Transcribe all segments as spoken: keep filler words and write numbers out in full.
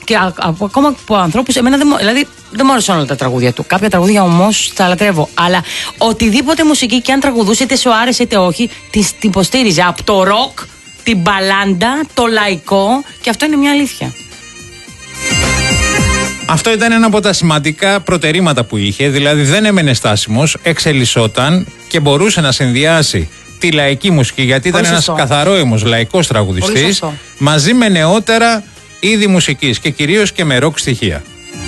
Και α, α, ακόμα από ανθρώπους, εμένα δεν, δηλαδή, δεν μου άρεσαν όλα τα τραγούδια του. Κάποια τραγούδια όμως τα λατρεύω. Αλλά οτιδήποτε μουσική και αν τραγουδούσε, είτε σου άρεσε είτε όχι, την υποστήριζε. Από το ροκ, την μπαλάντα, το λαϊκό. Και αυτό είναι μια αλήθεια. Αυτό ήταν ένα από τα σημαντικά προτερήματα που είχε. Δηλαδή δεν έμενε στάσιμος, εξελισσόταν και μπορούσε να συνδυάσει τη λαϊκή μουσική, γιατί ήταν ένας καθαρόαιμος λαϊκός τραγουδιστής, μαζί με νεότερα είδη μουσικής και κυρίως και με ροκ στοιχεία.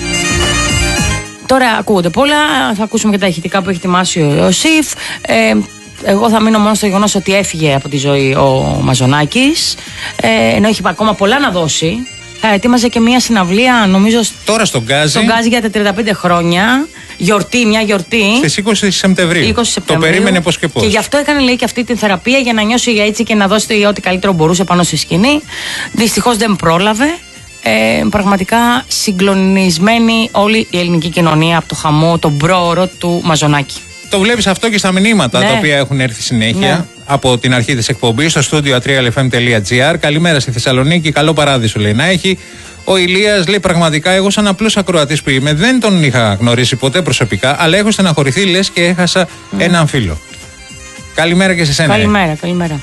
Τώρα ακούγονται πολλά, θα ακούσουμε και τα ηχητικά που έχει ετοιμάσει ο Ιωσήφ. Ε, εγώ θα μείνω μόνο στο γεγονός ότι έφυγε από τη ζωή ο Μαζονάκης, ε, ενώ έχει ακόμα πολλά να δώσει. Θα ετοίμαζε και μια συναυλία, νομίζω. Τώρα στον Γκάζι. Στον Γκάζι για τα τριάντα πέντε χρόνια. Γιορτή, μια γιορτή. Στις είκοσι Σεπτεμβρίου. είκοσι Σεπτεμβρίου. Το περίμενε πώς και πώς. Και γι' αυτό έκανε, λέει, και αυτή την θεραπεία για να νιώσει έτσι και να δώσει ό,τι καλύτερο μπορούσε πάνω στη σκηνή. Δυστυχώς δεν πρόλαβε. Ε, πραγματικά συγκλονισμένη όλη η ελληνική κοινωνία από το χαμό, τον πρόωρο του Μαζονάκη. Το βλέπεις αυτό και στα μηνύματα, ναι, τα οποία έχουν έρθει συνέχεια, ναι, από την αρχή της εκπομπής στο στούντιο ατρία ελ εφ εμ τελεία τζι άρ. Καλημέρα στη Θεσσαλονίκη, καλό παράδεισο λέει να έχει. Ο Ηλίας λέει πραγματικά, εγώ σαν απλός ακροατής που είμαι δεν τον είχα γνωρίσει ποτέ προσωπικά, αλλά έχω στεναχωρηθεί λες και έχασα mm. έναν φίλο. Καλημέρα και σε σένα. Καλημέρα, καλημέρα.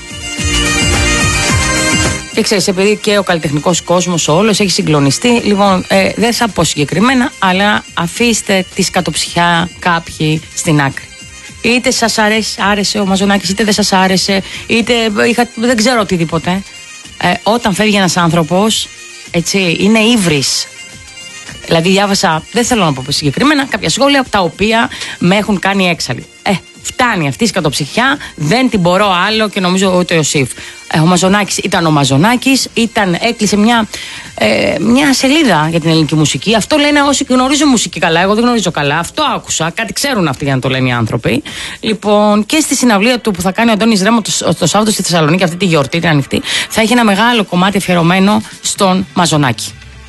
Και ξέρεις, επειδή και ο καλλιτεχνικός κόσμος όλος έχει συγκλονιστεί, λοιπόν, ε, δεν θα πω συγκεκριμένα, αλλά αφήστε τη σκατοψυχιά κάποιοι στην άκρη. Είτε σας άρεσε, άρεσε ο Μαζονάκης, είτε δεν σας άρεσε, είτε είχα, δεν ξέρω οτιδήποτε. Ε, όταν φεύγει ένας άνθρωπος, έτσι, είναι ύβρις. Δηλαδή διάβασα, δεν θέλω να πω συγκεκριμένα, κάποια σχόλια τα οποία με έχουν κάνει έξαλλη. Ε, φτάνει αυτή η σκατοψυχιά, δεν την μπορώ άλλο και νομίζω ούτε ο Ιωσήφ. Ε, ο Μαζονάκης ήταν ο Μαζονάκης, ήταν, έκλεισε μια, ε, μια σελίδα για την ελληνική μουσική. Αυτό λένε όσοι γνωρίζουν μουσική καλά. Εγώ δεν γνωρίζω καλά. Αυτό άκουσα. Κάτι ξέρουν αυτοί για να το λένε οι άνθρωποι. Λοιπόν, και στη συναυλία του που θα κάνει ο Αντώνης Ρέμο το, το Σάββατο στη Θεσσαλονίκη, αυτή τη γιορτή, την ανοιχτή, θα έχει ένα μεγάλο κομμάτι αφιερωμένο στον Μαζονάκη.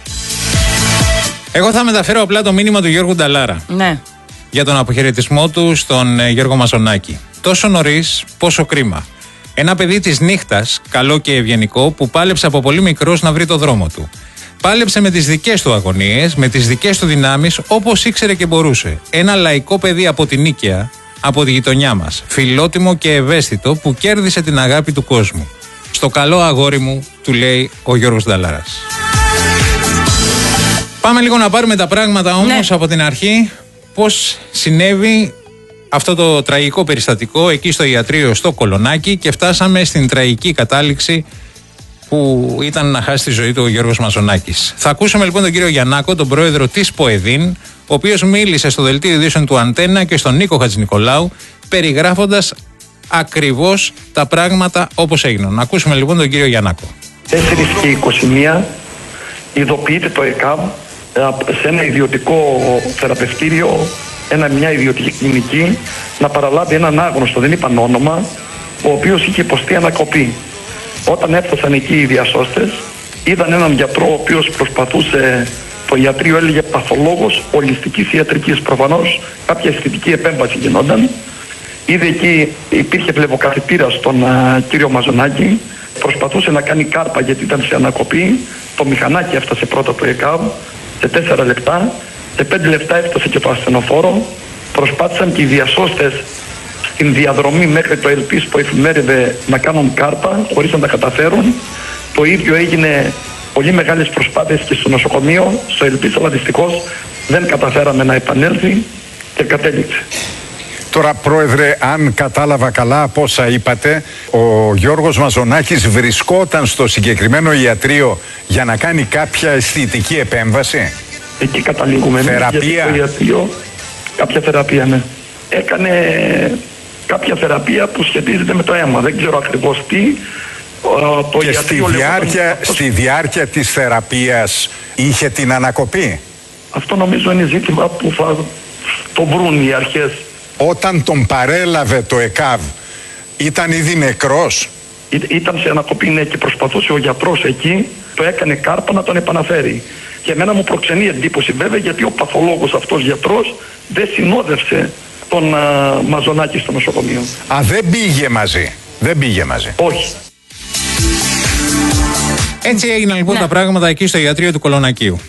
Εγώ θα μεταφέρω απλά το μήνυμα του Γιώργου Νταλάρα. Ναι. Για τον αποχαιρετισμό του στον ε, Γιώργο Μαζονάκη. Τόσο νωρίς, πόσο κρίμα. Ένα παιδί της νύχτας, καλό και ευγενικό, που πάλεψε από πολύ μικρός να βρει το δρόμο του. Πάλεψε με τις δικές του αγωνίες, με τις δικές του δυνάμεις, όπως ήξερε και μπορούσε. Ένα λαϊκό παιδί από την Νίκαια, από τη γειτονιά μας. Φιλότιμο και ευαίσθητο, που κέρδισε την αγάπη του κόσμου. Στο καλό αγόρι μου, του λέει ο Γιώργος Νταλάρας. Πάμε λίγο να πάρουμε τα πράγματα όμως, ναι, από την αρχή. Πώς συνέβη αυτό το τραγικό περιστατικό εκεί στο ιατρείο στο Κολονάκι και φτάσαμε στην τραγική κατάληξη που ήταν να χάσει τη ζωή του ο Γιώργος Μαζονάκης. Θα ακούσουμε λοιπόν τον κύριο Γιαννάκο, τον πρόεδρο της ΠΟΕΔΗΝ, ο οποίος μίλησε στο δελτίο ειδήσεων του Αντένα και στον Νίκο Χατζηνικολάου, περιγράφοντας ακριβώς τα πράγματα όπως έγιναν. Να ακούσουμε λοιπόν τον κύριο Γιαννάκο. τέσσερις και είκοσι μία ειδοποιείται το ΕΚΑΒ σε ένα ιδιωτικό θεραπευτήριο, ένα, μια ιδιωτική κλινική, να παραλάβει έναν άγνωστο, δεν είπαν όνομα, ο οποίος είχε υποστεί ανακοπή. Όταν έφτασαν εκεί οι διασώστες, είδαν έναν γιατρό ο οποίος προσπαθούσε, το ιατρείο έλεγε παθολόγος ολιστικής ιατρικής, προφανώς κάποια αισθητική επέμβαση γινόταν. Είδε εκεί, υπήρχε βλεβοκαθητήρα στον uh, κύριο Μαζονάκη, προσπαθούσε να κάνει κάρπα γιατί ήταν σε ανακοπή, το μηχανάκι έφτασε πρώτα το ΕΚΑΒ, σε τέσσερα λεπτά, σε πέντε λεπτά έφτασε και το ασθενοφόρο. Προσπάθησαν και οι διασώστες στην διαδρομή μέχρι το Ελπίς που εφημέρευε να κάνουν κάρπα, χωρίς να τα καταφέρουν. Το ίδιο έγινε, πολύ μεγάλες προσπάθειες και στο νοσοκομείο, στο Ελπίς, αλλά δυστυχώς δεν καταφέραμε να επανέλθει και κατέληξε. Τώρα, Πρόεδρε, αν κατάλαβα καλά από όσα είπατε, ο Γιώργος Μαζονάκης βρισκόταν στο συγκεκριμένο ιατρείο για να κάνει κάποια αισθητική επέμβαση. Εκεί καταλήγουμε. Θεραπεία. Στο ιατρείο, κάποια θεραπεία, ναι. Έκανε κάποια θεραπεία που σχετίζεται με το αίμα. Δεν ξέρω ακριβώς τι. Το και στη διάρκεια, λέγονταν... στη διάρκεια της θεραπείας είχε την ανακοπή. Αυτό νομίζω είναι ζήτημα που θα το βρουν οι αρχές. Όταν τον παρέλαβε το ΕΚΑΒ, ήταν ήδη νεκρός. Ή, ήταν σε ανακοπή, ναι, και προσπαθούσε ο γιατρός εκεί, το έκανε κάρπα να τον επαναφέρει. Και εμένα μου προξενεί εντύπωση βέβαια, γιατί ο παθολόγος αυτός γιατρός δεν συνόδευσε τον α, Μαζονάκη στο νοσοκομείο. Α, δεν πήγε μαζί. Δεν πήγε μαζί. Όχι. Έτσι έγιναν λοιπόν, ναι, τα πράγματα εκεί στο ιατρείο του Κολονακίου.